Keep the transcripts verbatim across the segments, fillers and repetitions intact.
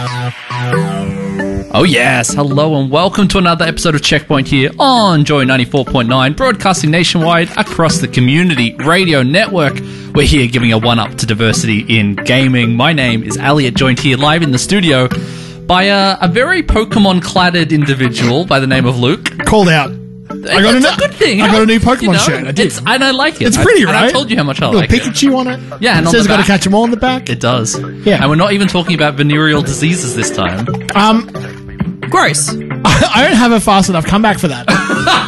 Oh yes, hello and welcome to another episode of Checkpoint here on Joy ninety-four point nine, broadcasting nationwide across the Community Radio Network. We're here giving a one-up to diversity in gaming. My name is Elliot, joined here live in the studio by a, a very Pokemon-cladded individual by the name of Luke. Called out. I got it's a, a good thing. I got a new Pokemon you know, shirt. I did. It's, and I like it. It's pretty, I, right? And I told you how much I Little like Pikachu it. on it. Yeah, and it on says the got to back, catch them all on the back. It does. Yeah. And we're not even talking about venereal diseases this time. Um, Gross. I don't have a fast enough comeback for that.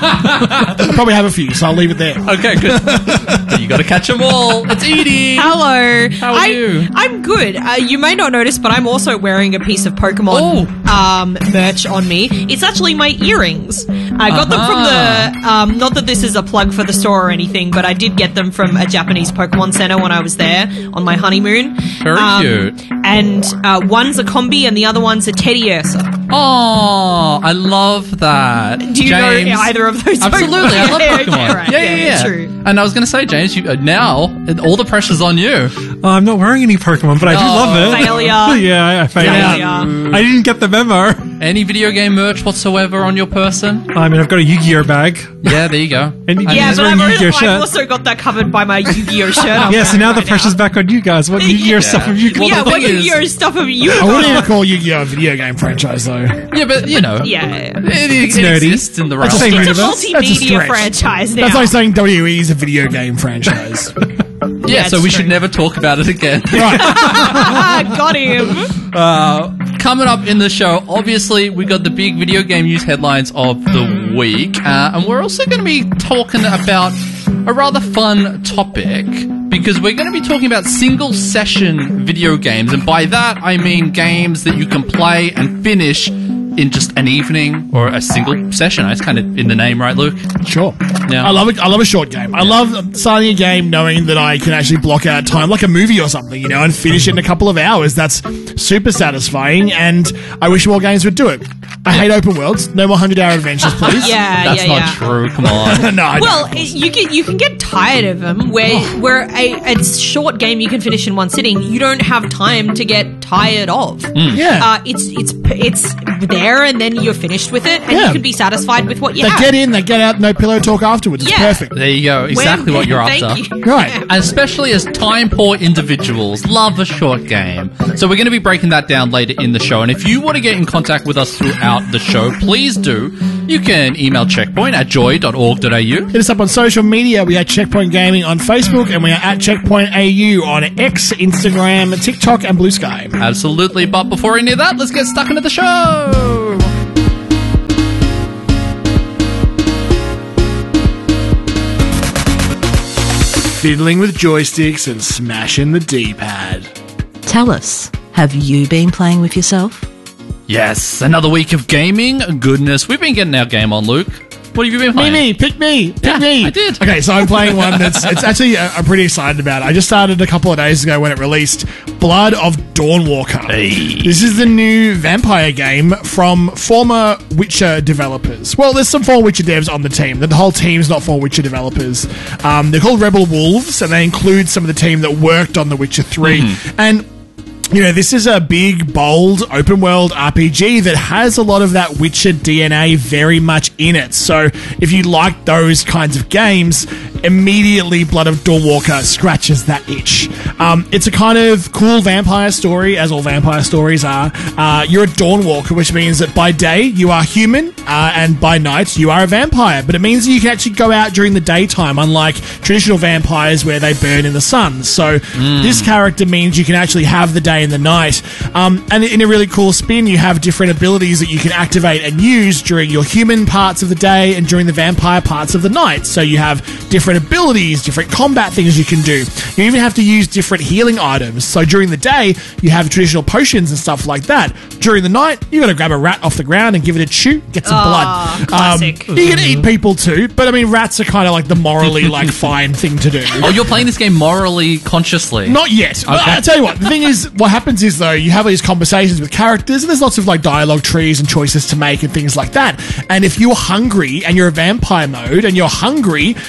I probably have a few, so I'll leave it there. Okay, good. But you got to catch them all. It's Edie. Hello. How are I, you? I'm good. Uh, you may not notice, but I'm also wearing a piece of Pokemon um, merch on me. It's actually my earrings. I got them from the... Um, not that this is a plug for the store or anything, but I did get them from a Japanese Pokemon Center when I was there on my honeymoon. Very um, cute. And uh, one's a Combi and the other one's a Teddiursa. Oh, I love that. Do you James, know either of those? Absolutely, Pokemon? I love Yeah, Pokemon. okay, right. Yeah, yeah, yeah. True. And I was going to say, James, you, uh, now it- all the pressure's on you. Oh, I'm not wearing any Pokemon, but I do Oh. love it. Failure. yeah, I, I failed. Failure. I didn't get the memo. Any video game merch whatsoever on your person? I mean, I've got a Yu-Gi-Oh bag. Yeah, there you go. And I Yeah, he's but wearing I've, Yu-Gi-Oh already, I've shirt. also got that covered by my Yu-Gi-Oh shirt. I'm Yeah, so wearing now the right pressure's now. back on you guys. What Yu-Gi-Oh Yeah. stuff have you got? Well, Yeah, the what thing is- Yu-Gi-Oh stuff have you I wouldn't got? even call Yu-Gi-Oh a video game franchise, though. Yeah, but you know, Yeah, it, it, it nerdy. exists in the realm. That's the same it's a universe. That's a multimedia stretch. franchise now. That's like saying W W E is a video game franchise. Yeah, so That's we true. should never talk about it again. Right. Ah, got him. Uh, coming up in the show, obviously, we got the big video game news headlines of the week, uh, and we're also going to be talking about a rather fun topic, because we're going to be talking about single session video games, and by that I mean games that you can play and finish in just an evening or a single session. It's kind of in the name, right, Luke? Sure. Yeah. I love it. I love a short game. I love starting a game knowing that I can actually block out time, like a movie or something, you know, and finish it in a couple of hours. That's super satisfying, and I wish more games would do it. I hate open worlds. No more hundred-hour adventures, please. Yeah, That's yeah, not yeah. true. Come on. no, I Well, don't. it- you can you can get tired of them. Where where a, a short game you can finish in one sitting, you don't have time to get tired of. Yeah. Uh, it's it's it's there, and then you're finished with it, and Yeah. you can be satisfied with what you They have. get in, they get out, no pillow talk afterwards. It's Yeah. perfect. There you go. Exactly When- what you're Thank after. you. Right. And especially as time-poor individuals, love a short game. So we're going to be breaking that down later in the show. And if you want to get in contact with us throughout the show, please do. You can email checkpoint at joy dot org dot a u. Hit us up on social media. We are Checkpoint Gaming on Facebook, and we are at Checkpoint A U on X, Instagram, TikTok, and Blue Sky. Absolutely. But before any of that, let's get stuck into the show. Fiddling with joysticks and smashing the D-pad. Tell us, have you been playing with yourself? Yes, another week of gaming. Goodness, we've been getting our game on, Luke. What have you been Me, playing? me, pick me, pick Yeah, me. I did. Okay, so I'm playing one that's it's actually uh, I'm pretty excited about. I just started a couple of days ago when it released. Blood of Dawnwalker. Hey. This is the new vampire game from former Witcher developers. Well, there's some former Witcher devs on the team. The whole team's not former Witcher developers. Um, they're called Rebel Wolves, and they include some of the team that worked on The Witcher three. Mm-hmm. And you know, this is a big, bold, open-world R P G that has a lot of that Witcher D N A very much in it. So, if you like those kinds of games, immediately Blood of Dawnwalker scratches that itch. Um, it's a kind of cool vampire story, as all vampire stories are. Uh, you're a Dawnwalker, which means that by day you are human, uh, and by night you are a vampire. But it means that you can actually go out during the daytime, unlike traditional vampires where they burn in the sun. So, this character means you can actually have the day and the night. Um, and in a really cool spin, you have different abilities that you can activate and use during your human parts of the day and during the vampire parts of the night. So you have different abilities, different combat things you can do. You even have to use different healing items. So during the day, you have traditional potions and stuff like that. During the night, you got to grab a rat off the ground and give it a chew, get some Ah, blood. classic. Um, you can eat people too, but I mean, rats are kind of like the morally like fine thing to do. Oh, you're playing this game morally consciously. Not yet. But Okay. I'll tell you what, the thing is, what happens is, though, you have these conversations with characters, and there's lots of, like, dialogue trees and choices to make and things like that. And if you're hungry and you're a vampire mode and you're hungry, sometimes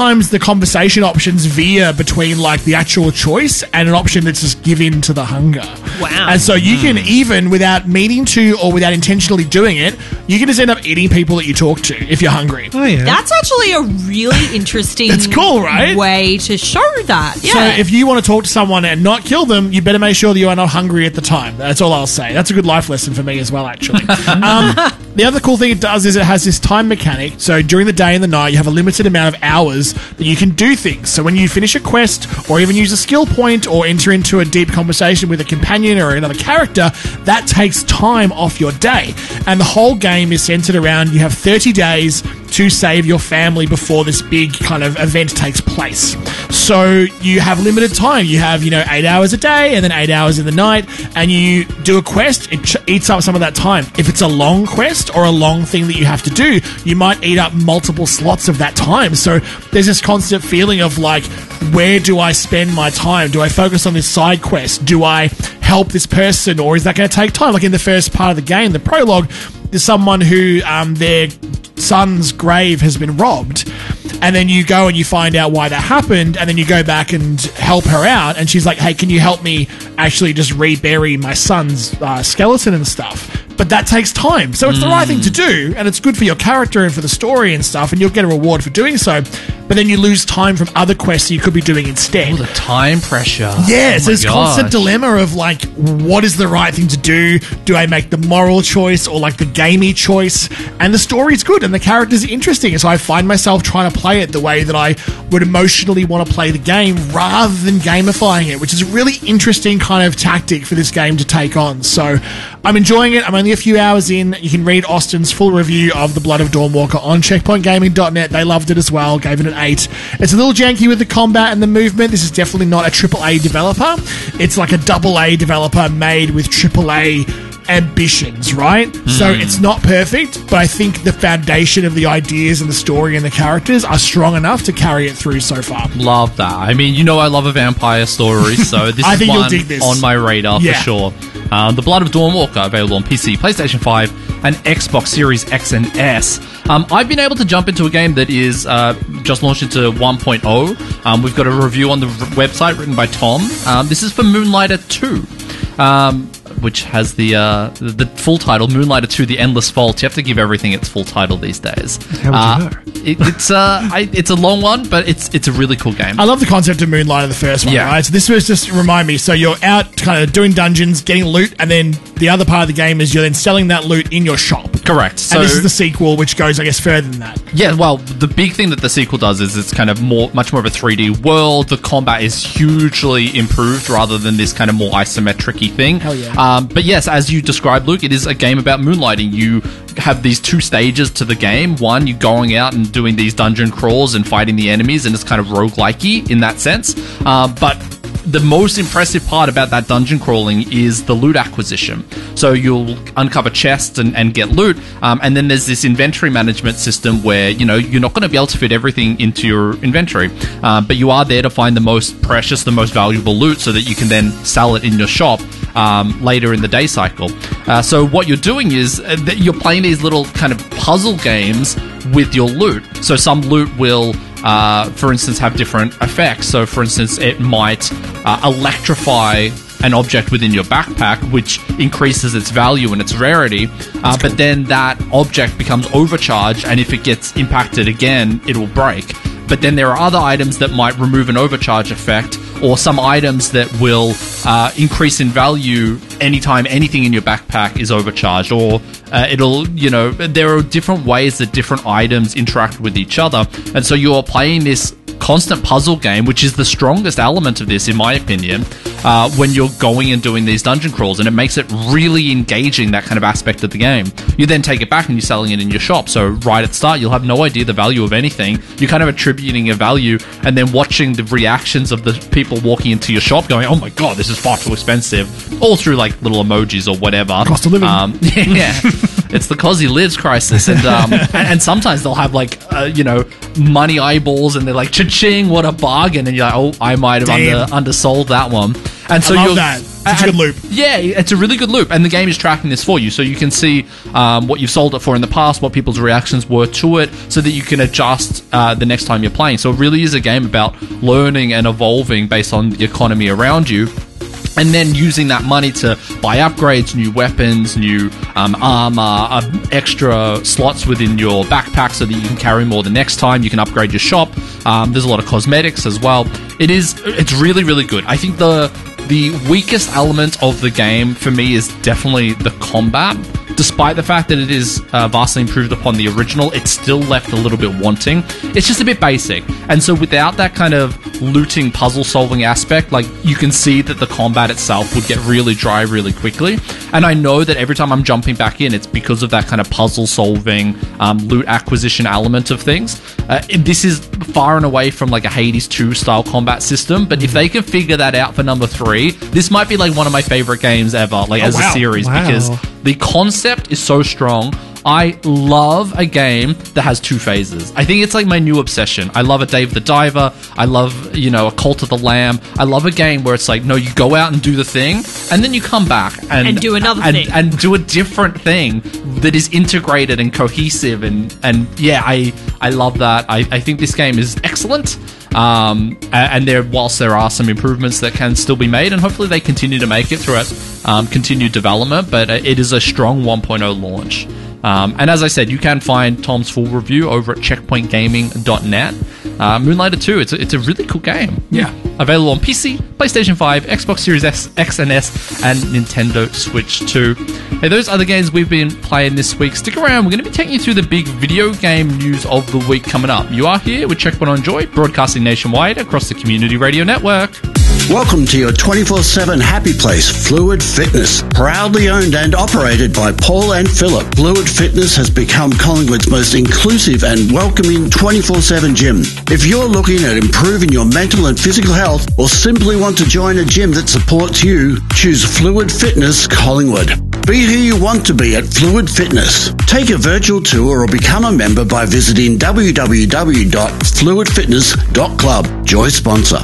sometimes the conversation options veer between like the actual choice and an option that's just given to the hunger. Wow. And so you can even, without meaning to or without intentionally doing it, you can just end up eating people that you talk to if you're hungry. Oh, yeah. That's actually a really interesting It's cool, right? way to show that. Yeah. So if you want to talk to someone and not kill them, you better make sure that you are not hungry at the time. That's all I'll say. That's a good life lesson for me as well, actually. um, the other cool thing it does is it has this time mechanic. So during the day and the night, you have a limited amount of hours that you can do things. So when you finish a quest or even use a skill point or enter into a deep conversation with a companion or another character, that takes time off your day. And the whole game is centered around you have thirty days to save your family before this big kind of event takes place. So you have limited time. You have, you know, eight hours a day and then eight hours in the night, and you do a quest, it ch- eats up some of that time. If it's a long quest or a long thing that you have to do, you might eat up multiple slots of that time. So there's this constant feeling of like, where do I spend my time? Do I focus on this side quest? Do I help this person, or is that going to take time? Like in the first part of the game, the prologue, there's someone who um, their son's grave has been robbed, and then you go and you find out why that happened, and then you go back and help her out, and she's like, hey, can you help me actually just rebury my son's uh, skeleton and stuff? But that takes time. So it's the right thing to do, and it's good for your character and for the story and stuff, and you'll get a reward for doing so. But then you lose time from other quests that you could be doing instead. Oh, the time pressure. Yeah, Oh so my this constant gosh. dilemma of like, what is the right thing to do? Do I make the moral choice or like the gamey choice? And the story's good and the characters are interesting. So I find myself trying to play it the way that I would emotionally want to play the game rather than gamifying it, which is a really interesting kind of tactic for this game to take on. So I'm enjoying it. I'm only a few hours in. You can read Austin's full review of The Blood of Dawnwalker on checkpoint gaming dot net. They loved it as well, gave it an eight. It's a little janky with the combat and the movement. This is definitely not a triple A developer. It's like a double A developer made with triple A ambitions, right? Mm. So it's not perfect, but I think the foundation of the ideas and the story and the characters are strong enough to carry it through so far. Love that. I mean, you know I love a vampire story, so this I is think you'll one dig this. on my radar Yeah. for sure. Um, The Blood of Dawnwalker, available on P C, PlayStation five, and Xbox Series X and S. Um, I've been able to jump into a game that is uh, just launched into one point oh. Um, we've got a review on the r- website written by Tom. Um, this is for Moonlighter two. Um, which has the uh, the full title, Moonlighter two: The Endless Vault. You have to give everything its full title these days. How would uh, you know? It, it's uh, I, it's a long one, but it's it's a really cool game. I love the concept of Moonlight in the first one, Yeah. right? So this was just remind me. So you're out kind of doing dungeons, getting loot, and then the other part of the game is you're then selling that loot in your shop. Correct. So And this is the sequel, which goes, I guess, further than that. yeah, well, the big thing that the sequel does is it's kind of more, much more of a three D world. The combat is hugely improved rather than this kind of more isometric-y thing. Hell yeah. Um, but yes, as you described, Luke, it is a game about moonlighting. You have these two stages to the game. One, you're going out and doing these dungeon crawls and fighting the enemies, and it's kind of roguelike-y in that sense. Um, but the most impressive part about that dungeon crawling is the loot acquisition. So you'll uncover chests and, and get loot, um, and then there's this inventory management system where, you know, you're not going to be able to fit everything into your inventory, uh, but you are there to find the most precious, the most valuable loot so that you can then sell it in your shop um, later in the day cycle. Uh, so what you're doing is uh, that you're playing these little kind of puzzle games with your loot. So some loot will Uh, for instance, have different effects. So, for instance, it might uh, electrify an object within your backpack, which increases its value and its rarity. Uh, but then that object becomes overcharged, and if it gets impacted again, it will break. But then there are other items that might remove an overcharge effect, or some items that will uh, increase in value anytime anything in your backpack is overcharged, or uh, it'll, you know, there are different ways that different items interact with each other. And so you're playing this constant puzzle game, which is the strongest element of this, in my opinion, uh, when you're going and doing these dungeon crawls, and it makes it really engaging, that kind of aspect of the game. You then take it back and you're selling it in your shop. So right at the start, you'll have no idea the value of anything. You're kind of attributing a value and then watching the reactions of the people walking into your shop going, oh my god, this is far too expensive, all through like little emojis or whatever. Cost of living. Um, yeah. It's the cause he lives crisis, and um, and, and sometimes they'll have like uh, you know, money eyeballs, and they're like, cha-ching, what a bargain, and you're like, oh, I might have Damn. under undersold that one. And so I love you're, that. Such a and- good loop. Yeah, it's a really good loop, and the game is tracking this for you, so you can see um, what you've sold it for in the past, what people's reactions were to it, so that you can adjust uh, the next time you're playing. So it really is a game about learning and evolving based on the economy around you. And then using that money to buy upgrades, new weapons, new um, armor, uh, extra slots within your backpack so that you can carry more the next time. You can upgrade your shop. Um, there's a lot of cosmetics as well. It is, it's really, really good. I think the the weakest element of the game for me is definitely the combat. Despite the fact that it is uh, vastly improved upon the original, it's still left a little bit wanting. It's just a bit basic. And so without that kind of looting, puzzle-solving aspect, like, you can see that the combat itself would get really dry really quickly. And I know that every time I'm jumping back in, it's because of that kind of puzzle-solving, um, loot acquisition element of things. Uh, this is far and away from, like, a Hades two style combat system, but if they can figure that out for number three, this might be, like, one of my favorite games ever, like, Oh, as wow. a series, Wow. because the concept is so strong. I love a game that has two phases. I think it's like my new obsession. I love a Dave the Diver. I love, you know, a Cult of the Lamb. I love a game where it's like, no, you go out and do the thing, and then you come back and, And do another and, thing. and do a different thing that is integrated and cohesive. And, and yeah, I I love that. I, I think this game is excellent. Um, a- and there, whilst there are some improvements that can still be made, and hopefully they continue to make it throughout um, continued development, but uh, it is a strong one point oh launch. Um, and as I said, you can find Tom's full review over at checkpoint gaming dot net. Uh, Moonlighter two, it's a, it's a really cool game. Yeah. Available on P C, PlayStation five, Xbox Series S, X and S, and Nintendo Switch two. Hey, those other games we've been playing this week, stick around. We're going to be taking you through the big video game news of the week coming up. You are here with Checkpoint on Joy, broadcasting nationwide across the Community Radio Network. Welcome to your twenty-four seven happy place, Fluid Fitness. Proudly owned and operated by Paul and Philip, Fluid Fitness has become Collingwood's most inclusive and welcoming twenty-four seven gym. If you're looking at improving your mental and physical health, or simply want to join a gym that supports you, choose Fluid Fitness Collingwood. Be who you want to be at Fluid Fitness. Take a virtual tour or become a member by visiting w w w dot fluid fitness dot club. Joy sponsor.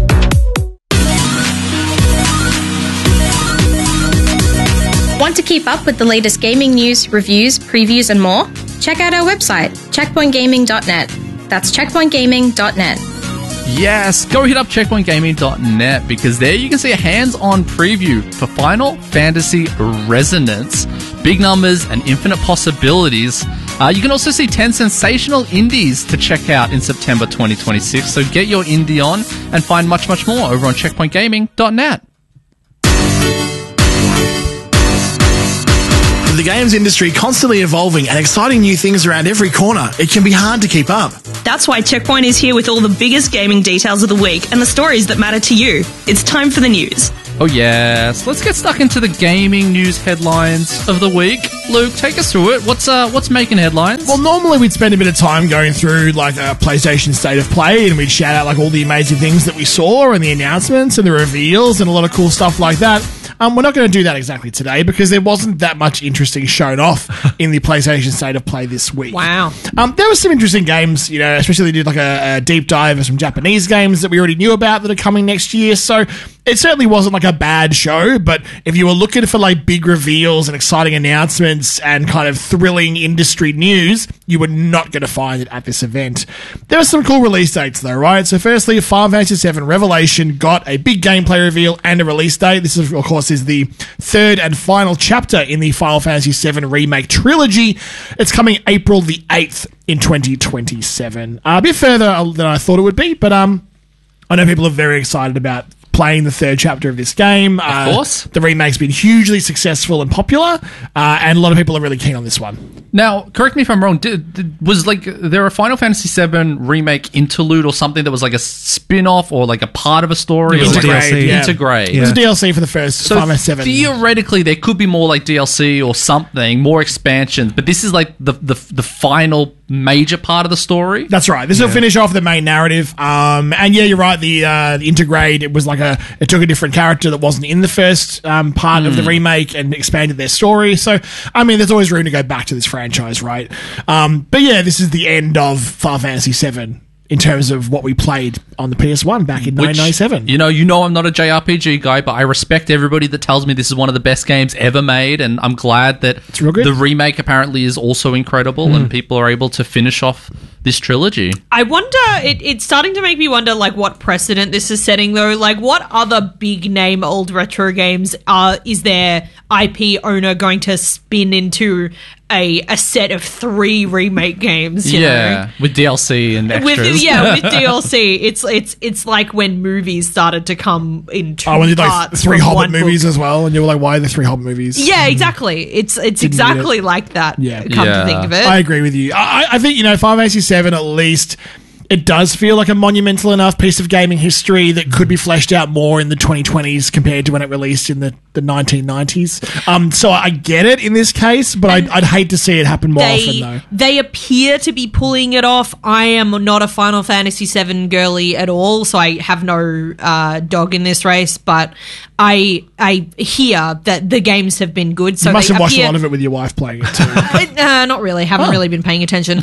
Want to keep up with the latest gaming news, reviews, previews, and more? Check out our website, checkpoint gaming dot net. That's checkpoint gaming dot net. Yes, go hit up checkpoint gaming dot net because there you can see a hands-on preview for Final Fantasy Resonance. Big numbers and infinite possibilities. Uh, you can also see ten sensational indies to check out in September twenty twenty-six. So get your indie on and find much, much more over on checkpoint gaming dot net. The games industry constantly evolving and exciting new things around every corner. It can be hard to keep up. That's why Checkpoint is here with all the biggest gaming details of the week and the stories that matter to you. It's time for the news. Oh yes, let's get stuck into the gaming news headlines of the week. Luke, take us through it. What's uh, what's making headlines? Well, normally we'd spend a bit of time going through like a PlayStation State of Play, and we'd shout out like all the amazing things that we saw and the announcements and the reveals and a lot of cool stuff like that. Um, we're not going to do that exactly today because there wasn't that much interesting shown off in the PlayStation State of Play this week. Wow. Um, there were some interesting games, you know, especially they did like a, a deep dive of some Japanese games that we already knew about that are coming next year. So it certainly wasn't like a bad show, but if you were looking for like big reveals and exciting announcements and kind of thrilling industry news, you were not going to find it at this event. There were some cool release dates though, right? So firstly, Final Fantasy seven Revelation got a big gameplay reveal and a release date. This is, of course, is the third and final chapter in the Final Fantasy seven Remake trilogy. It's coming April the eighth in twenty twenty-seven. Uh, a bit further than I thought it would be, but um, I know people are very excited about playing the third chapter of this game. Of Uh, course. The remake's been hugely successful and popular, uh, and a lot of people are really keen on this one. Now, correct me if I'm wrong. Did, did, was like there a Final Fantasy seven remake interlude or something that was like a spin-off or like a part of a story? It was or like D L C, yeah. Integrate. It was a D L C for the first So Final Fantasy seven. theoretically, there could be more like D L C or something, more expansions. But this is like the the, the final major part of the story. That's right. This will finish off the main narrative. Um, and yeah, you're right. The, uh, the Integrate, it was like a, it took a different character that wasn't in the first um, part of the remake and expanded their story. So, I mean, there's always room to go back to this franchise, right? Um, but yeah, this is the end of Final Fantasy seven. in terms of what we played on the P S one back in nineteen ninety-seven. You know, you know, I'm not a J R P G guy, but I respect everybody that tells me this is one of the best games ever made, and I'm glad that It's real good. the remake apparently is also incredible, and people are able to finish off this trilogy. I wonder, it, it's starting to make me wonder, like, what precedent this is setting, though. Like, what other big name old retro games uh, is their I P owner going to spin into a a set of three remake games? You Yeah, know? with D L C and extras. With, yeah, with D L C, it's it's it's like when movies started to come in two Oh, when you did like parts three from Hobbit one movies book. as well, and you were like, why are there three Hobbit movies? Yeah, exactly. It's it's Didn't need exactly it. like that. Yeah. come Yeah. to think of it. I agree with you. I, I think, you know, five eighty-seven at least, it does feel like a monumental enough piece of gaming history that could be fleshed out more in the twenty twenties compared to when it released in the, the nineteen nineties. Um, so I get it in this case, but I'd, I'd hate to see it happen more often, they though. they appear to be pulling it off. I am not a Final Fantasy seven girly at all, so I have no uh, dog in this race. But I I hear that the games have been good. So You must they have watched appear- a lot of it with your wife playing it too. uh, not really. Haven't really been paying attention.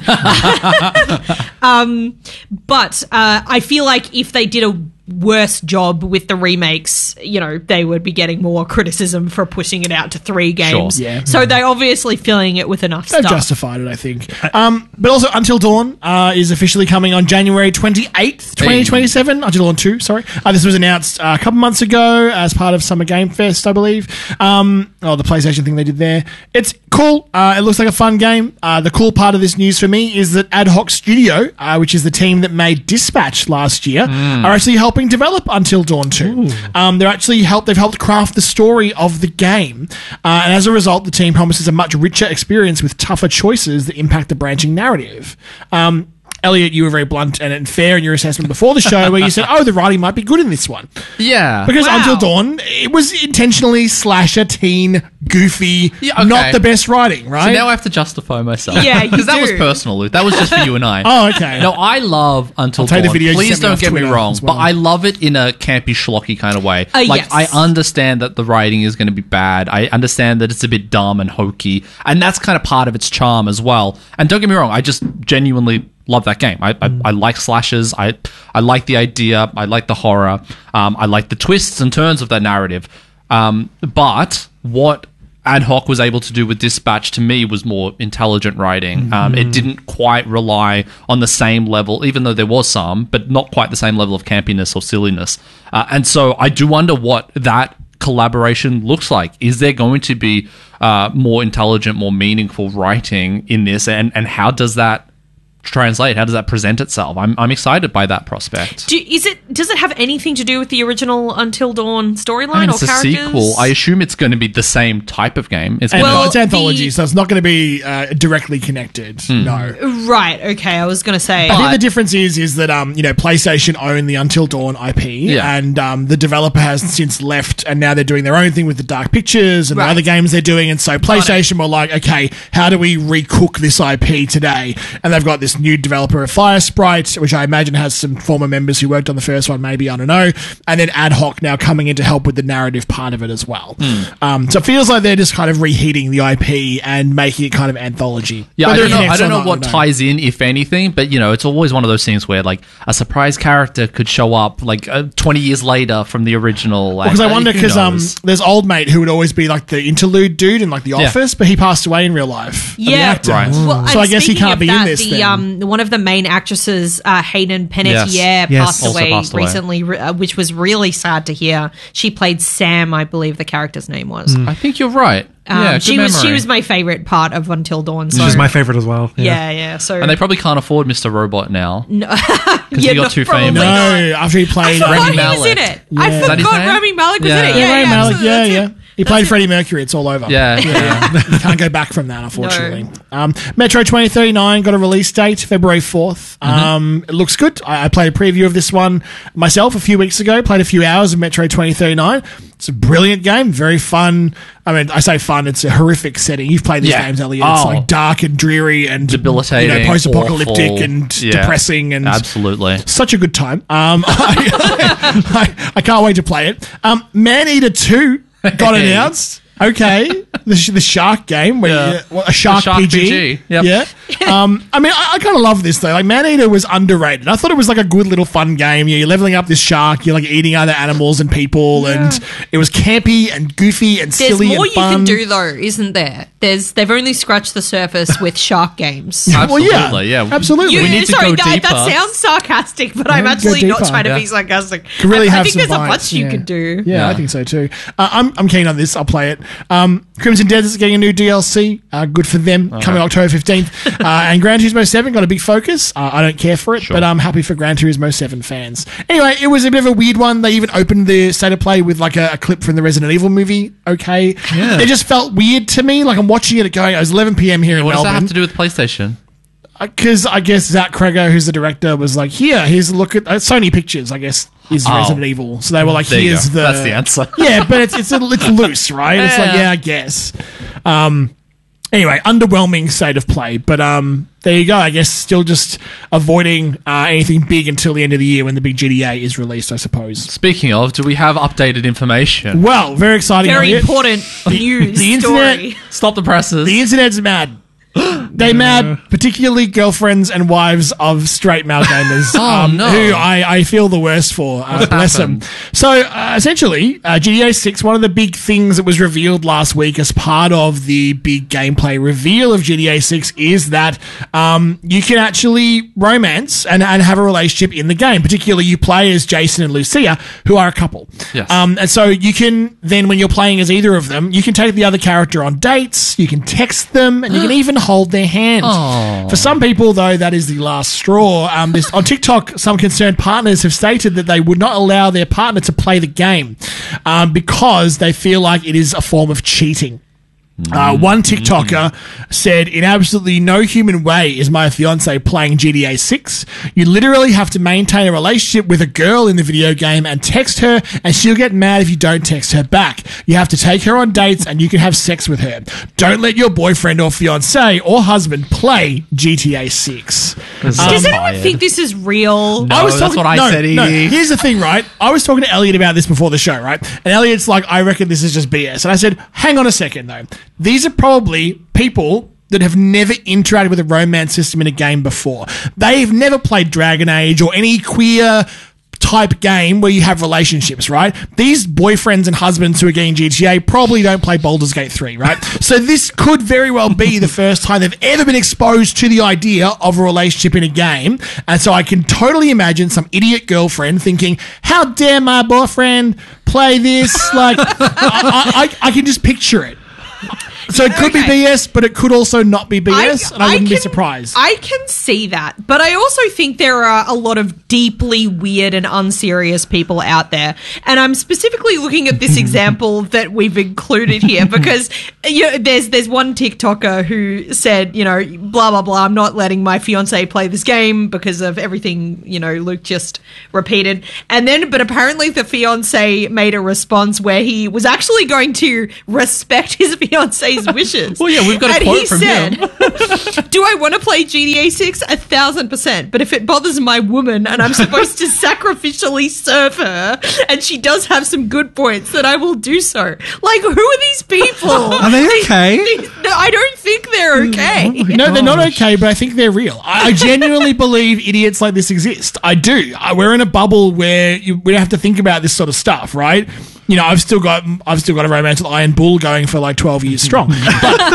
um, but uh, I feel like if they did a worse job with the remakes, you know, they would be getting more criticism for pushing it out to three games. Sure. Yeah. So they're obviously filling it with enough They've stuff. justified it, I think. Um, but also, Until Dawn uh, is officially coming on January twenty-eighth, twenty twenty-seven. Until Dawn two, sorry. Uh, this was announced uh, a couple months ago as part of Summer Game Fest, I believe. Um, oh, the PlayStation thing they did there. It's cool. Uh, it looks like a fun game. Uh, the cool part of this news for me is that Ad Hoc Studio, uh, which is the team that made Dispatch last year, are actually helping develop Until Dawn two. Um, they're actually helped. They've helped craft the story of the game, uh, and as a result, the team promises a much richer experience with tougher choices that impact the branching narrative. Um, Elliot, you were very blunt and fair in your assessment before the show, where you said, "Oh, the writing might be good in this one." Yeah. Because Wow. Until Dawn, it was intentionally slasher, teen, goofy, Yeah, okay. not the best writing, right? So now I have to justify myself. Yeah, you Because that was do. personal, Luke. That was just for you and I. Oh, okay. No, I love Until I'll take the Dawn. video you Please sent me don't off get me Twitter wrong, as well. but I love it in a campy, schlocky kind of way. Uh, like, yes. I understand that the writing is going to be bad. I understand that it's a bit dumb and hokey, and that's kind of part of its charm as well. And don't get me wrong, I just genuinely love that game. I, I, I like slashes. I I like the idea. I like the horror. Um, I like the twists and turns of that narrative. Um, but what Ad Hoc was able to do with Dispatch to me was more intelligent writing. Um, it didn't quite rely on the same level, even though there was some, but not quite the same level of campiness or silliness. Uh, and so I do wonder what that collaboration looks like. Is there going to be uh, more intelligent, more meaningful writing in this? And, and how does that translate? How does that present itself? I'm I'm excited by that prospect. Do, is it? Does it have anything to do with the original Until Dawn storyline I mean, or it's a characters? sequel. I assume it's going to be the same type of game. It's And going Well, it's anthology, the- so it's not going to be uh, directly connected. Hmm. No. Right. Okay. I was going to say. I think the difference is is that um you know PlayStation own the Until Dawn I P, Yeah. and um the developer has since left, and now they're doing their own thing with the Dark Pictures and Right. the other games they're doing. And so PlayStation were like, okay, how do we recook this I P today? And they've got this new developer of Fire Sprite, which I imagine has some former members who worked on the first one, maybe, I don't know, and then Ad Hoc now coming in to help with the narrative part of it as well. Um, so it feels like they're just kind of reheating the I P and making it kind of anthology. Yeah, I Whether don't it know. I connects don't or know not, what I ties in, if anything, but you know, it's always one of those things where like a surprise character could show up like uh, twenty years later from the original. Because I and, uh, wonder, who because um, knows? there's old mate who would always be like the interlude dude in like The Yeah. Office, but he passed away in real life. the Yeah, actor. Right. Well, So and I guess he speaking can't of be that, in this. The then. um, one of the main actresses, uh, Hayden Panettiere, Yes. Yes. passed, Also away passed away. recently, re- uh, which was really sad to hear. She played Sam, I believe the character's name was. I think you're right. Um, yeah, good she was she memory. was my favorite part of Until Dawn. So She's my favorite as well. yeah, yeah. So And they probably can't afford Mister Robot now. Because yeah, he got no, too probably famous. not. no, after he I played forgot Rami he was Malek. in it. Yeah. I Is that his forgot name? Rami Malek was Yeah. in it. Yeah, Yeah, Ray yeah, Malek, absolutely. yeah, That's yeah. it. He played Freddie Mercury. It's all over. Yeah, yeah. You can't go back from that, unfortunately. Um, Metro twenty thirty-nine got a release date, February fourth. Mm-hmm. Um, it looks good. I, I played a preview of this one myself a few weeks ago, played a few hours of Metro twenty thirty-nine. It's a brilliant game, very fun. I mean, I say fun, it's a horrific setting. You've played these Yeah. games, Elliot. It's Oh. like dark and dreary and Debilitating, you know, post-apocalyptic awful. and Yeah. depressing and Absolutely. such a good time. Um, I, I, I can't wait to play it. Um, Maneater two got Hey. announced. Okay, the, sh- the shark game, where Yeah. you, well, a shark, The Shark P G. P G, yep. Yeah, um, I mean, I, I kind of love this though. Like, Maneater was underrated. I thought it was like a good little fun game. You know, you're leveling up this shark. You're like eating other animals and people, yeah. and it was campy and goofy and There's silly more and fun. you can do though, isn't there? There's they've only scratched the surface with shark games. Absolutely, well, yeah, yeah. absolutely. You, We need to sorry, go that, deeper. that sounds sarcastic, but I'm Yeah, go actually not deeper. trying to Yeah. be sarcastic. Could really I, have I think some there's a bites, bunch you yeah. could do. Yeah, Yeah. I think so too. Uh, I'm I'm keen on this. I'll play it. Um, Crimson Desert's getting a new D L C. Uh, good for them. Coming October fifteenth. uh, and Gran Turismo seven got a big focus. Uh, I don't care for it, Sure. but I'm happy for Gran Turismo seven fans. Anyway, it was a bit of a weird one. They even opened the state of play with like a, a clip from the Resident Evil movie. Okay, Yeah. it just felt weird to me. Like I'm watching it going. It was eleven p.m. here in What does that Melbourne. have to do with PlayStation? Because I guess Zach Kreger, who's the director, was like, "Here, here's a look at uh, Sony Pictures." I guess is Oh. Resident Evil. So they were like, There you "Here's go. the." That's the answer. Yeah, but it's it's a, it's loose, right? It's like, yeah, I guess. Um, anyway, underwhelming state of play, but um, there you go. I guess still just avoiding uh, anything big until the end of the year when the big G D A is released, I suppose. Speaking of, do we have updated information? Well, very exciting. Very Elliot. important news the story. internet- Stop the presses. The internet's mad. They mad, particularly girlfriends and wives of straight male gamers, Oh, um, no. who I, I feel the worst for. Uh, bless them. happened? So, uh, essentially, uh, G T A six, one of the big things that was revealed last week as part of the big gameplay reveal of G T A six is that um, you can actually romance and, and have a relationship in the game. Particularly, you play as Jason and Lucia, who are a couple. Yes. Um, and so you can then, when you're playing as either of them, you can take the other character on dates, you can text them, and you can even hold their hand. Aw. For some people, though, that is the last straw. Um, this, on TikTok, some concerned partners have stated that they would not allow their partner to play the game um, because they feel like it is a form of cheating. Uh, one TikToker said, "In absolutely no human way is my fiance playing G T A six. You literally have to maintain a relationship with a girl in the video game and text her, and she'll get mad if you don't text her back. You have to take her on dates, and you can have sex with her. Don't let your boyfriend or fiance or husband play G T A six." Does Um, anyone tired. think this is real? No, that's what I no, said, no, Edie. here's the thing, right? I was talking to Elliot about this before the show, right? And Elliot's like, "I reckon this is just B S." And I said, "Hang on a second, though. These are probably people that have never interacted with a romance system in a game before. They've never played Dragon Age or any queer type game where you have relationships, right? These boyfriends and husbands who are getting G T A probably don't play Baldur's Gate three, right? So this could very well be the first time they've ever been exposed to the idea of a relationship in a game. And so I can totally imagine some idiot girlfriend thinking, how dare my boyfriend play this? Like, I, I, I, I can just picture it. So it could Okay. be B S, but it could also not be B S, and I wouldn't be can- surprised. I can see that, but I also think there are a lot of deeply weird and unserious people out there. And I'm specifically looking at this example that we've included here because you know, there's there's one TikToker who said, you know, blah blah blah, I'm not letting my fiance play this game because of everything, you know, Luke just repeated. And then but apparently the fiance made a response where he was actually going to respect his fiance's wishes. Well, yeah, we've got a and quote he from said, him. "Do I want to play G T A six? A thousand percent. But if it bothers my woman and I'm supposed to sacrificially serve her, and she does have some good points, then I will do so." Like, who are these people? Are they okay? No, I don't think they're okay. No, they're not okay, but I think they're real. I, I genuinely believe idiots like this exist. I do. I, we're in a bubble where you, we don't have to think about this sort of stuff, right? You know, I've still got I've still got a romance with Iron Bull going for like twelve years strong. But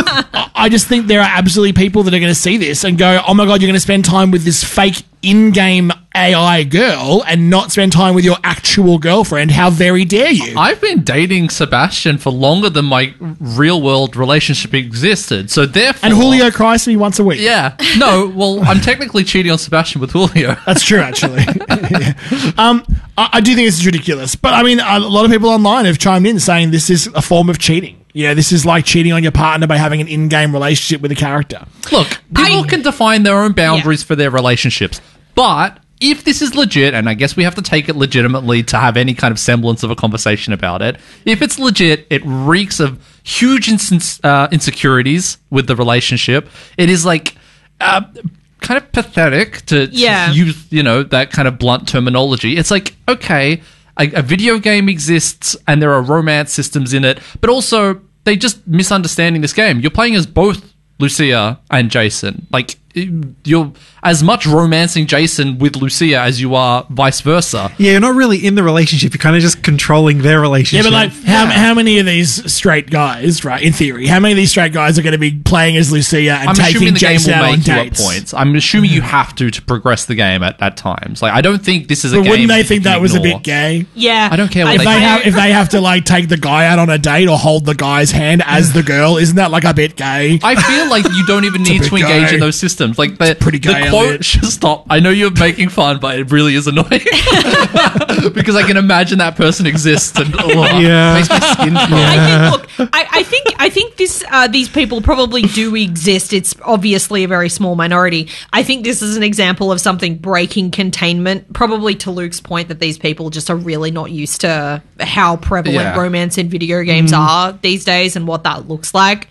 I- I just think there are absolutely people that are going to see this and go, "Oh my god, you're going to spend time with this fake in-game A I girl and not spend time with your actual girlfriend. How very dare you?" I've been dating Sebastian for longer than my real world relationship existed. So therefore, And Julio cries to me once a week. Yeah. No, well, I'm technically cheating on Sebastian with Julio. That's true, actually. Yeah. Um, I, I do think this is ridiculous. But, I mean, a lot of people online have chimed in saying this is a form of cheating. Yeah, this is like cheating on your partner by having an in-game relationship with a character. Look, people I- can define their own boundaries for their relationships. But if this is legit, and I guess we have to take it legitimately to have any kind of semblance of a conversation about it, if it's legit, it reeks of huge insin- uh, insecurities with the relationship. It is like uh, kind of pathetic to, to Yeah. use, you know, that kind of blunt terminology. It's like, okay, a, a video game exists and there are romance systems in it, but also they just misunderstanding this game. You're playing as both Lucia and Jason. Like, you're as much romancing Jason with Lucia as you are vice versa. Yeah, you're not really in the relationship. You're kind of just controlling their Yeah, relationship. but like, how, how many of these straight guys, right, in theory, how many of these straight guys are going to be playing as Lucia and I'm taking assuming the game Jason will out on make you at dates? points. I'm assuming you have to to progress the game at, at times. Like, I don't think this is a But game. wouldn't they you think can that was a ignore. bit gay? Yeah. I don't care what If they they think. have, if they have to like take the guy out on a date or hold the guy's hand as the girl, isn't that like a bit gay? I feel like you don't even need bit to engage gay. in those systems. Like the, pretty gay, the quote. Elliot. Stop. I know you're making fun, but it really is annoying because I can imagine that person exists and oh, Yeah. makes my skin crawl. I think, look, I, I think I think this uh, these people probably do exist. It's obviously a very small minority. I think this is an example of something breaking containment. Probably to Luke's point that these people just are really not used to how prevalent Yeah. romance in video games are these days and what that looks like.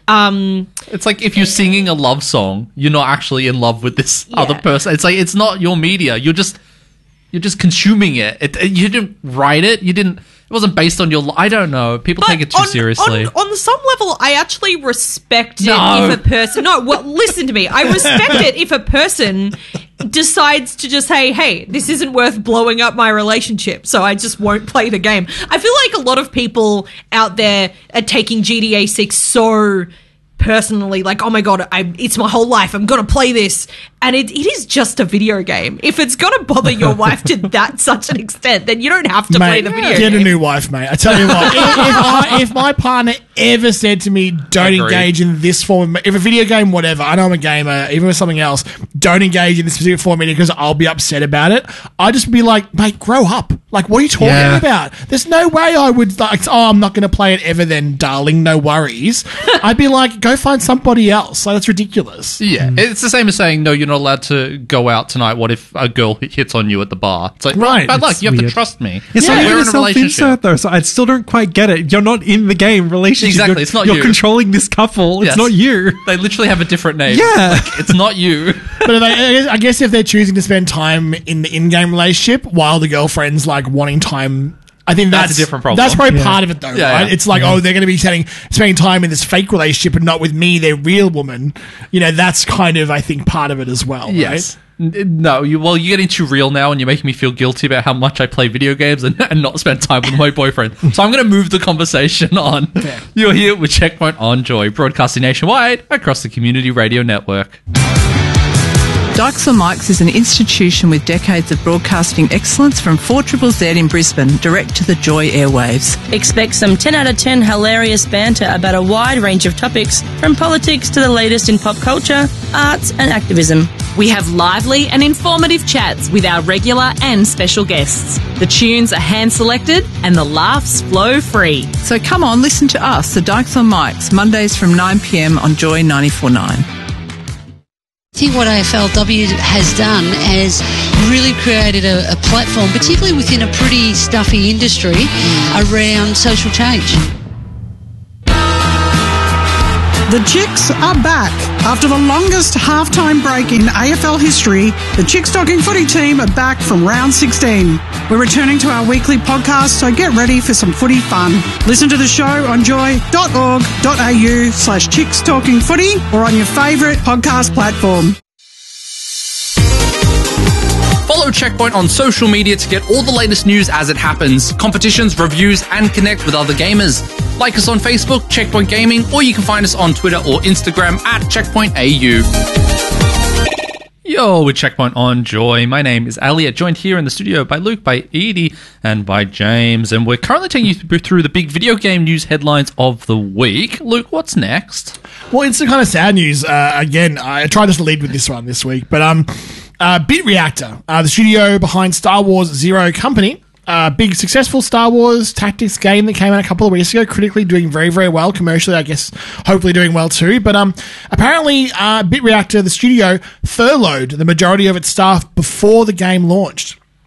Um, It's like if you're singing a love song, you're not actually in love with this Yeah. other person. It's like it's not your media. You're just you're just consuming it. it. You didn't write it. You didn't. It wasn't based on your. Li- I don't know. People take it too on, seriously. On, on some level, I actually respect No. it if a person. No, well, listen to me. I respect it if a person decides to just say, hey, this isn't worth blowing up my relationship, so I just won't play the game. I feel like a lot of people out there are taking G T A six so personally, like, oh my god, I, it's my whole life, I'm gonna play this, and it, it is just a video game. If it's gonna bother your wife to that such an extent, then you don't have to play Mate, the video get game. a new wife, mate. I tell you what, if, if, I, if my partner ever said to me, don't Agreed. engage in this form, of, if a video game, whatever, I know I'm a gamer, even with something else, don't engage in this specific form of media because I'll be upset about it, I'd just be like, mate, grow up. Like, what are you talking Yeah. about? There's no way I would, like, oh, I'm not going to play it ever then, darling, no worries. I'd be like, go find somebody else. Like, that's ridiculous. Yeah, it's the same as saying no. You're not allowed to go out tonight. What if a girl hits on you at the bar? It's like Right. bad luck. It's You have to weird. trust me. It's not We're even in a a self-insert relationship. though, so I still don't quite get it. You're not in the game relationship. Exactly, You're, it's not you're you. controlling this couple. It's Yes. not you. They literally have a different name. Yeah. Like, it's not you. But if they, I guess- I guess if they're choosing to spend time in the in-game relationship while the girlfriend's like wanting time, I think that's, That's a different problem. That's probably Yeah. part of it, though, Yeah, right? yeah. It's like, oh, they're going to be spending spending time in this fake relationship and not with me, their real woman. You know, that's kind of, I think, part of it as well. Yes. Right? N- No, you well, you're getting too real now, and you're making me feel guilty about how much I play video games and, and not spend time with my boyfriend. So I'm going to move the conversation on. You're here with Checkpoint on Joy, broadcasting nationwide across the Community Radio Network. Dykes on Mics is an institution with decades of broadcasting excellence from four Z Z in Brisbane, direct to the Joy airwaves. Expect some ten out of ten hilarious banter about a wide range of topics, from politics to the latest in pop culture, arts and activism. We have lively and informative chats with our regular and special guests. The tunes are hand-selected and the laughs flow free. So come on, listen to us, the Dykes on Mics, Mondays from nine p m on Joy ninety-four point nine. I think what A F L W has done is really created a, a platform, particularly within a pretty stuffy industry, around social change. The Chicks are back. After the longest halftime break in A F L history, the Chicks Talking Footy team are back from round sixteen. We're returning to our weekly podcast, so get ready for some footy fun. Listen to the show on joy dot org dot a u slash Chicks Talking Footy or on your favourite podcast platform. Follow Checkpoint on social media to get all the latest news as it happens, competitions, reviews, and connect with other gamers. Like us on Facebook, Checkpoint Gaming, or you can find us on Twitter or Instagram at Checkpoint A U. Yo, with Checkpoint on Joy. My name is Elliot, joined here in the studio by Luke, by Edie, and by James. And we're currently taking you through the big video game news headlines of the week. Luke, what's next? Well, it's the kind of sad news. Uh, again, I tried to lead with this one this week, but um, uh, Bit Reactor, uh, the studio behind Star Wars Zero Company, uh, big successful Star Wars tactics game that came out a couple of weeks ago, critically doing very, very well, commercially, I guess, hopefully doing well too. But um, apparently, uh, Bit Reactor, the studio, furloughed the majority of its staff before the game launched.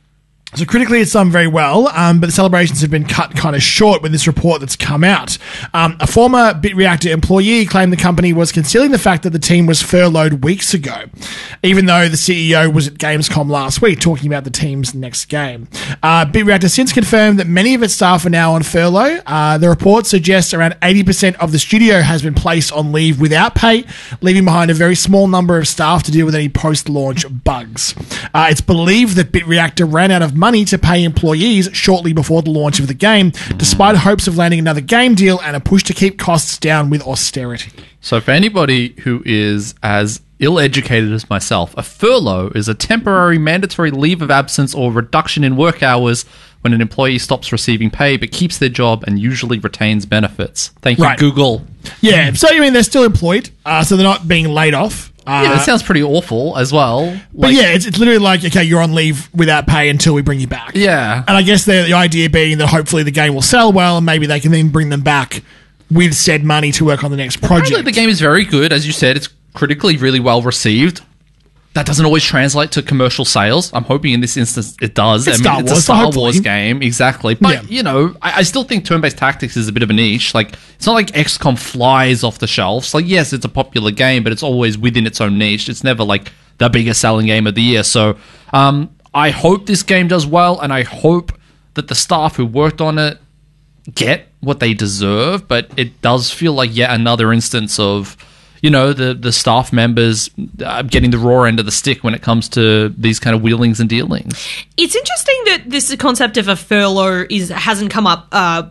So critically, it's done very well, um, but the celebrations have been cut kind of short with this report that's come out. Um, a former BitReactor employee claimed the company was concealing the fact that the team was furloughed weeks ago, even though the C E O was at Gamescom last week talking about the team's next game. Uh, BitReactor since confirmed that many of its staff are now on furlough. Uh, the report suggests around eighty percent of the studio has been placed on leave without pay, leaving behind a very small number of staff to deal with any post-launch bugs. Uh, it's believed that BitReactor ran out of money to pay employees shortly before the launch of the game, despite hopes of landing another game deal and a push to keep costs down with austerity. So for anybody who is as ill-educated as myself, a furlough is a temporary mandatory leave of absence or reduction in work hours when an employee stops receiving pay but keeps their job and usually retains benefits. Thank you, Right. Google. Yeah, so you mean they're still employed, uh, so they're not being laid off. Uh, Yeah, that sounds pretty awful as well. But yeah, it's, it's literally like, okay, you're on leave without pay until we bring you back. Yeah. And I guess the, the idea being that hopefully the game will sell well and maybe they can then bring them back with said money to work on the next project. Apparently the game is very good. As you said, it's critically really well received. That doesn't always translate to commercial sales. I'm hoping in this instance it does. It's I mean, Star it's Wars, a Star hopefully. Wars game, exactly. But, Yeah. you know, I, I still think turn-based tactics is a bit of a niche. Like, it's not like X COM flies off the shelves. Like, yes, it's a popular game, but it's always within its own niche. It's never, like, the biggest selling game of the year. So, um, I hope this game does well, and I hope that the staff who worked on it get what they deserve, but it does feel like yet another instance of, you know, the, the staff members uh, getting the raw end of the stick when it comes to these kind of wheelings and dealings. It's interesting that this concept of a furlough is hasn't come up uh,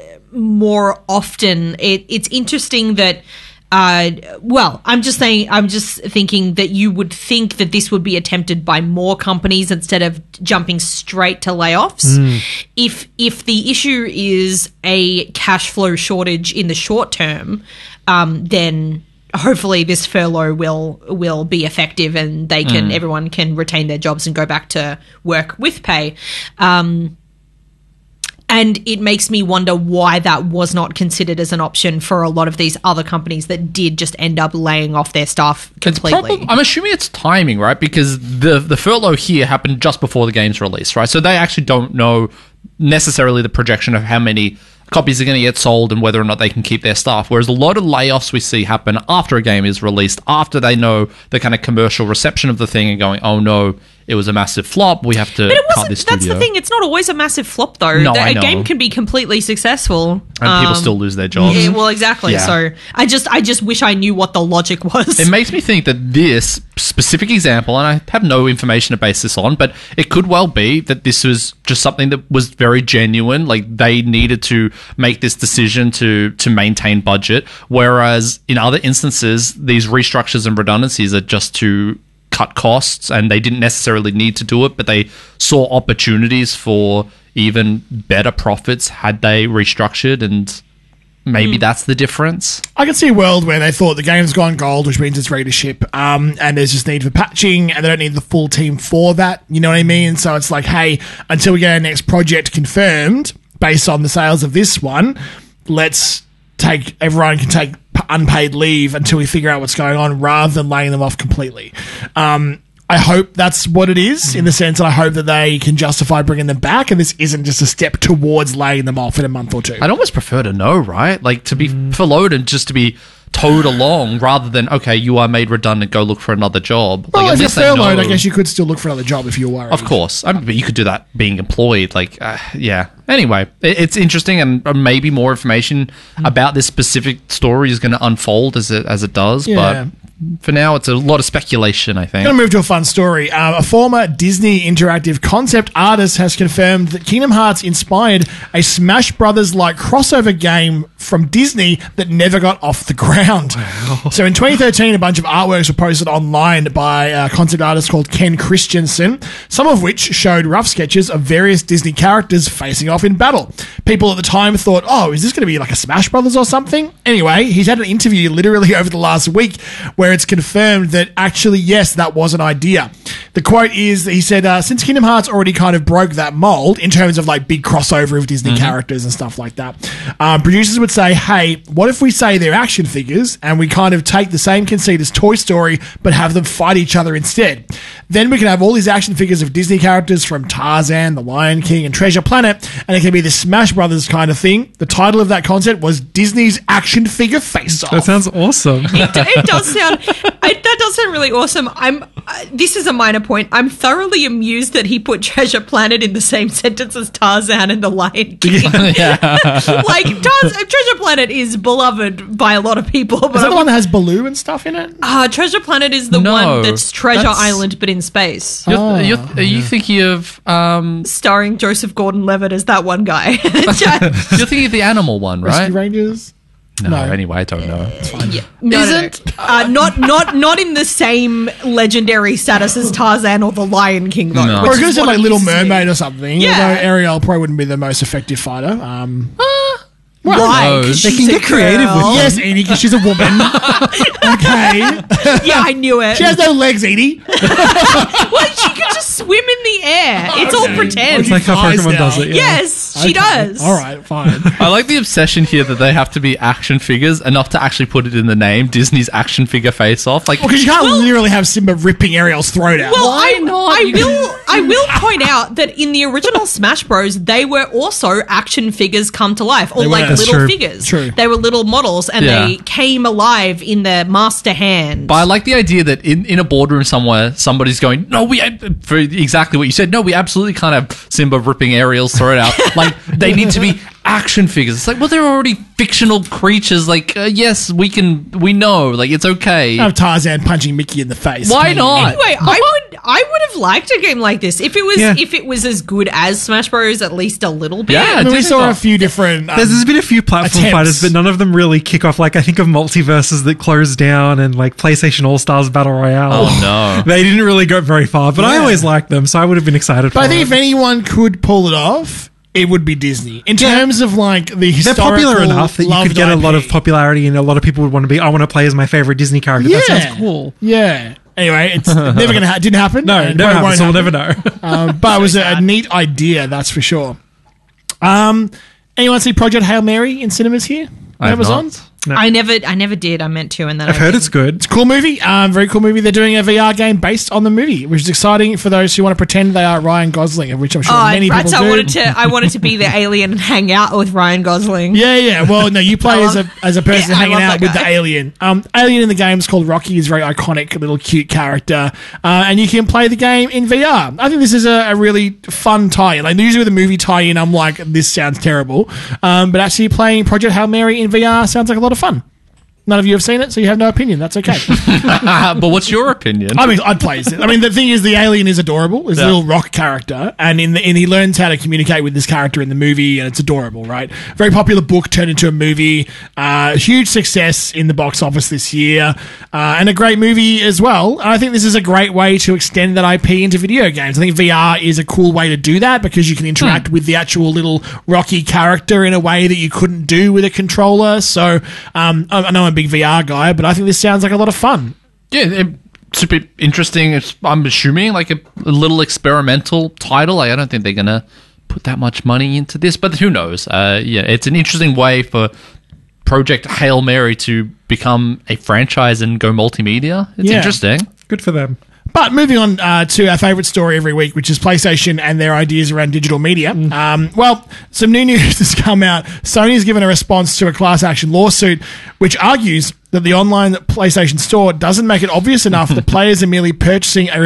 more often. It, it's interesting that, uh, well, I'm just saying, I'm just thinking that you would think that this would be attempted by more companies instead of jumping straight to layoffs. Mm. If if the issue is a cash flow shortage in the short term, um, then hopefully this furlough will will be effective and they can Mm. everyone can retain their jobs and go back to work with pay. Um, and it makes me wonder why that was not considered as an option for a lot of these other companies that did just end up laying off their staff completely. Prob- I'm assuming it's timing, right? Because the the furlough here happened just before the game's release, right? So they actually don't know necessarily the projection of how many copies are going to get sold and whether or not they can keep their staff. Whereas a lot of layoffs we see happen after a game is released, after they know the kind of commercial reception of the thing and going, oh no, it was a massive flop. We have to But it cut wasn't. this studio. That's the thing. It's not always a massive flop, though. No, The- I a know. game can be completely successful, And people Um, still lose their jobs. Yeah, well, exactly. Yeah. So I just, I just wish I knew what the logic was. It makes me think that this specific example, and I have no information to base this on, but it could well be that this was just something that was very genuine. Like they needed to make this decision to to maintain budget, whereas in other instances, these restructures and redundancies are just to cut costs, and they didn't necessarily need to do it, but they saw opportunities for even better profits had they restructured, and maybe that's the difference. I can see a world where they thought the game's gone gold, which means it's ready to ship, um, and there's just need for patching, and they don't need the full team for that. You know what I mean? So it's like, hey, until we get our next project confirmed based on the sales of this one, let's take everyone can take p- unpaid leave until we figure out what's going on, rather than laying them off completely. Um, I hope that's what it is, in the sense that I hope that they can justify bringing them back, and this isn't just a step towards laying them off in a month or two. I'd almost prefer to know, right? Like to be furloughed and just to be towed along, rather than, okay, you are made redundant, go look for another job. Well, like, if you're least they furloughed, know- I guess you could still look for another job if you're worried. Of course. I mean, but you could do that being employed. Like, uh, yeah. Anyway, it, it's interesting, and uh, maybe more information about this specific story is going to unfold as it as it does. Yeah. But for now, it's a lot of speculation, I think. Going to move to a fun story. Uh, a former Disney interactive concept artist has confirmed that Kingdom Hearts inspired a Smash Brothers-like crossover game from Disney that never got off the ground. So in twenty thirteen, a bunch of artworks were posted online by a concept artist called Ken Christensen, some of which showed rough sketches of various Disney characters facing off in battle. People at the time thought, oh, is this going to be like a Smash Brothers or something? Anyway, he's had an interview literally over the last week where it's confirmed that actually, yes, that was an idea. the quote is that he said, uh, since Kingdom Hearts already kind of broke that mold in terms of like big crossover of Disney mm-hmm. characters and stuff like that, um, producers would say, hey, what if we say they're action figures and we kind of take the same conceit as Toy Story but have them fight each other instead? Then we can have all these action figures of Disney characters from Tarzan, The Lion King, and Treasure Planet, and it can be the Smash Brothers kind of thing. The title of that concept was Disney's Action Figure Face-Off. That sounds awesome. It, it does sound. I, that does sound really awesome. I'm. Uh, this is a minor point. I'm thoroughly amused that he put Treasure Planet in the same sentence as Tarzan and The Lion King. Yeah. Like Tarz- Treasure Planet is beloved by a lot of people. But Is that I the one that has Baloo and stuff in it? Uh, Treasure Planet is the No, one that's Treasure that's- Island but in space. You're, Oh. you're, are you thinking of um? Starring Joseph Gordon-Levitt as that one guy. You're thinking of the animal one, right? Rescue Rangers? No, No. anyway, I don't know. Yeah. No, Isn't- no, no. Uh, not not not in the same legendary status as Tarzan or the Lion King though. No. which Or it is could have said what like Little amuses me. Mermaid or something. Yeah. Although Ariel probably wouldn't be the most effective fighter. Um, Why? knows? 'Cause They can she's get a creative girl. with yes, Edie, because she's a woman. Okay. Yeah, I knew it. She has no legs, Edie. Well, she can just swim in the air. It's all Okay. pretend. It's like how Flies Pokemon now. does it. Yeah. Yes, she Okay. does. All right, fine. I like the obsession here that they have to be action figures enough to actually put it in the name. Disney's Action Figure Face-Off. Like, Because you can't literally have Simba ripping Ariel's throat out. Well, Why I, not? I You will. I will point out that in the original Smash Bros, they were also action figures come to life, or They were. like That's little true. figures. True. They were little models, and Yeah. they came alive in their master hand. But I like the idea that in, in a boardroom somewhere, somebody's going, no, we, for exactly what you said, no, we absolutely can't have Simba ripping Ariel's throat out. Like, they need to be action figures. It's like, well, they're already fictional creatures. Like, uh, yes, we can, we know, like, it's okay. Have Tarzan punching Mickey in the face. Why not? Anyway, I would I would have liked a game like this if it was Yeah. if it was as good as Smash Bros. At least a little bit. Yeah, I mean, we Disney saw got- a few different. Um, There's, there's been a few platform attempts. fighters, but none of them really kick off. Like, I think of Multiverses that closed down and like PlayStation All-Stars Battle Royale. Oh, no. They didn't really go very far, but I Yeah. always liked them, so I would have been excited for but I think it. if anyone could pull it off, it would be Disney. In terms of like the They're historical popular enough that you could loved get a lot I of P. popularity and a lot of people would want to be, I want to play as my favorite Disney character. Yeah. That sounds cool. Yeah. Anyway, it's never gonna ha- didn't happen. No, and never probably happened, so won't we'll happen. never know. Um, but it was a, a neat idea, that's for sure. Um, anyone see Project Hail Mary in cinemas here? I have Amazon? not. No. I never I never did. I meant to, and then I've I heard didn't. it's good. It's a cool movie. Um, very cool movie. They're doing a V R game based on the movie, which is exciting for those who want to pretend they are Ryan Gosling, which I'm sure Oh, many right, people so do. I wanted to I wanted to be the alien and hang out with Ryan Gosling. Yeah, yeah. Well, no, you play I as a love- as a person Yeah, I hanging love out that with the guy. alien. Um, alien in the game is called Rocky. He's a very iconic little cute character, uh, and you can play the game in V R. I think this is a, a really fun tie-in. Like usually with a movie tie-in, I'm like, this sounds terrible, um, but actually playing Project Hail Mary in V R sounds like a lot of fun. None of you have seen it, so you have no opinion. That's okay. but what's your opinion? I mean, I'd play it. I mean, the thing is, the alien is adorable. It's Yeah. a little rock character, and in the, and he learns how to communicate with this character in the movie, and it's adorable, right? Very popular book turned into a movie. Uh, huge success in the box office this year, uh, and a great movie as well. And I think this is a great way to extend that I P into video games. I think V R is a cool way to do that because you can interact with the actual little Rocky character in a way that you couldn't do with a controller. So, um, I, I know I'm a big V R guy, but I think this sounds like a lot of fun. Yeah, it, super interesting. It's, I'm assuming like a, a little experimental title. Like, I don't think they're gonna put that much money into this, but who knows? Uh, yeah, it's an interesting way for Project Hail Mary to become a franchise and go multimedia. It's Yeah. interesting. Good for them. But moving on uh, to our favourite story every week, which is PlayStation and their ideas around digital media. Um, well, some new news has come out. Sony's given a response to a class action lawsuit, which argues that the online PlayStation Store doesn't make it obvious enough that players are merely purchasing a